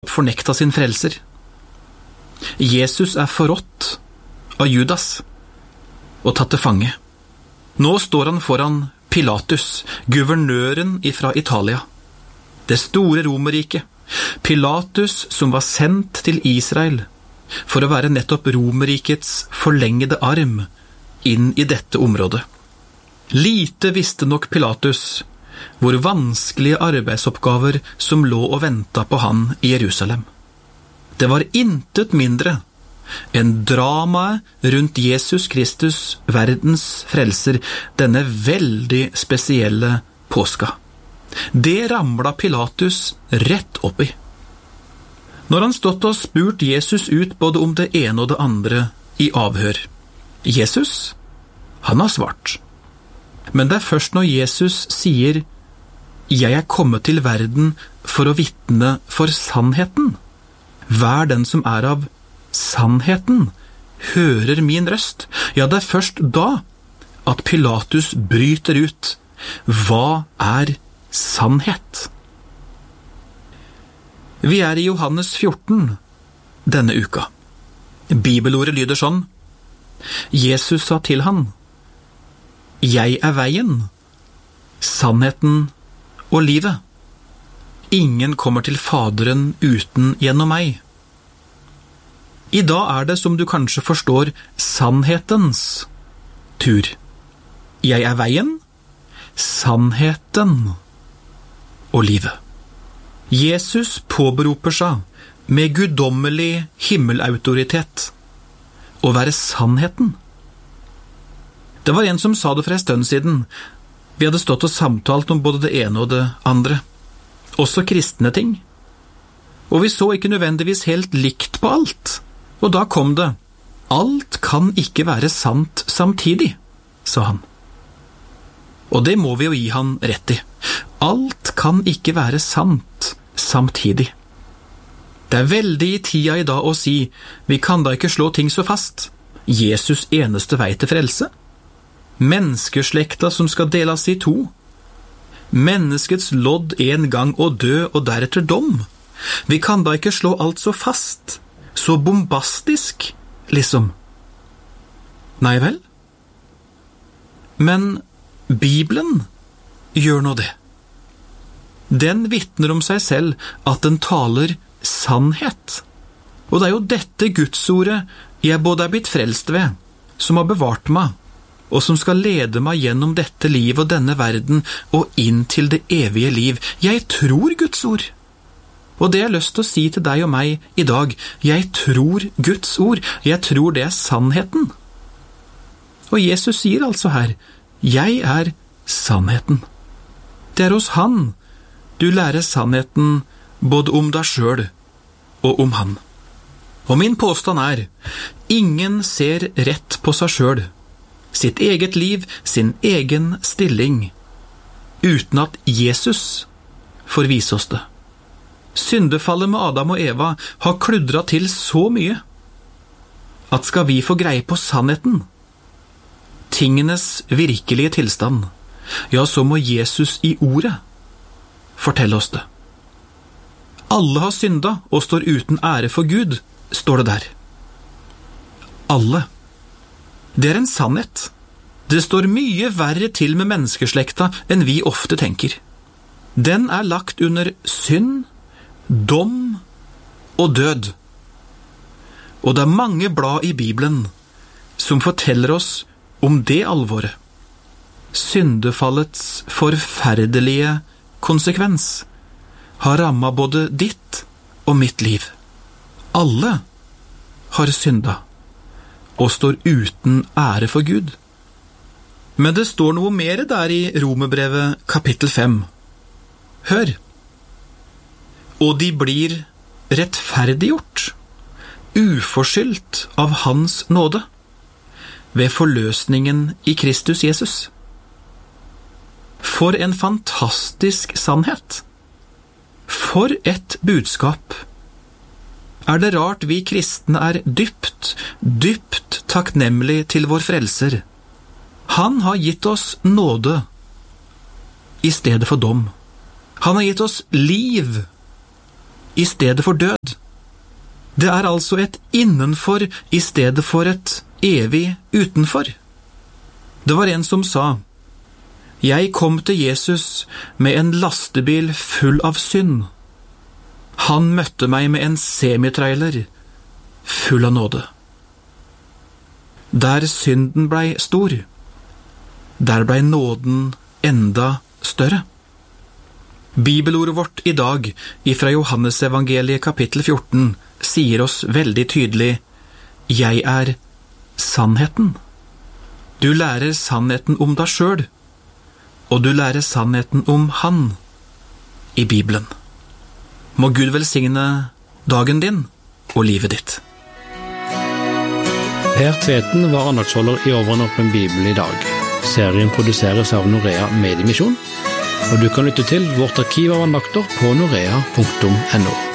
fornekta sin frelser. Jesus forrådt av Judas og tatt til fange. Nå står han foran Pilatus, guvernøren fra Italia. Det store Romerriket. Pilatus som var sendt til Israel for å være nettopp Romerrikets forlengede arm inn i dette området. Lite visste nok Pilatus hvor vanskelige arbeidsoppgaver som lå og ventet på han i Jerusalem. Det var intet mindre enn dramaet rundt Jesus Kristus, verdens frelser, denne veldig spesielle påska. Det ramla Pilatus rett opp i. Når han stått og spurt Jesus ut både om det ene og det andre i avhør. Jesus, han har svart. Men det først når Jesus sier «Jeg kommet til verden for å vitne for sannheten. Hver den som av sannheten hører min røst». Ja, det først da at Pilatus bryter ut. Hva sannhet? Vi i Johannes 14 denne uka. Bibelordet lyder sånn: Jesus sa til han: «Jeg veien, sannheten og livet. Ingen kommer til Faderen uten gjennom meg.» I dag det, som du kanskje forstår, sannhetens tur. Jeg veien, sannheten og livet. Jesus påberoper seg med guddommelig himmelautoritet å være sannheten. Det var en som sa det for en stund siden. Vi hadde stått og samtalt om både det ene og det andre, også kristne ting. Og vi så ikke nødvendigvis helt likt på alt. Og da kom det: «Alt kan ikke være sant samtidig», sa han. Og det må vi jo gi han rett i. Alt kan ikke være sant samtidig. Det veldig i tida i dag å si: vi kan da ikke slå ting så fast. Jesus eneste vei til frelse. Menneskeslekta som skal deles i to. Menneskets lodd en gang å dø og deretter dom. Vi kan da ikke slå alt så fast, så bombastisk, liksom. Nei vel? Men Bibelen gjør nå det. Den vitner om seg selv at den taler sannhet. Og det jo dette Gudsordet jeg både blitt frelst ved, som har bevart meg, og som skal lede meg gjennom dette livet og denne verden og inn til det evige liv. Jeg tror Guds ord. Og det jeg har lyst til å si til deg og meg i dag: jeg tror Guds ord. Jeg tror det sannheten. Og Jesus sier altså her: jeg sannheten. Det hos han du lærer sannheten både om deg selv og om han. Og min påstand ingen ser rett på seg selv, sitt eget liv, sin egen stilling, uten at Jesus får vise oss det. Syndefallet med Adam og Eva har kludret til så mye at skal vi få greie på sannheten, tingenes virkelige tilstand, ja, så må Jesus i ordet fortelle oss det. Alle har syndet og står uten ære for Gud, står det der. Alle. Det en sannhet. Det står mye verre til med menneskeslekta enn vi ofte tenker. Den lagt under synd, dom og død. Og det mange blad i Bibelen som forteller oss om det alvoret. Syndefallets forferdelige konsekvens har rammet både ditt og mitt liv. Alle har syndet og står uten ære for Gud. Men det står noe mer der i Romerbrevet kapittel 5. Hør! Og de blir rettferdiggjort, uforskyldt av hans nåde, ved forløsningen i Kristus Jesus. For en fantastisk sannhet! For et budskap! Det rart vi kristne dypt, dypt takknemlig til vår frelser. Han har gitt oss nåde i stedet for dom. Han har gitt oss liv i stedet for død. Det er altså et innenfor i stedet for et evig utenfor. Det var en som sa: «Jeg kom til Jesus med en lastebil full av synd. Han møtte meg med en semitrailer full av nåde.» Der synden blei stor, der blei nåden enda større. Bibelordet vårt i dag, ifra Johannesevangeliet kapittel 14, sier oss veldig tydelig: «Jeg er sannheten.» Du lærer sannheten om deg selv, og du lærer sannheten om Han i Bibelen. Må Gud velsigne dagen din og livet ditt. Per Tveten var andagsholder i Over en åpen Bibel i dag. Serien produseres av Norea Mediemisjon, og du kan lytte til vårt arkiv av andakter på norea.no.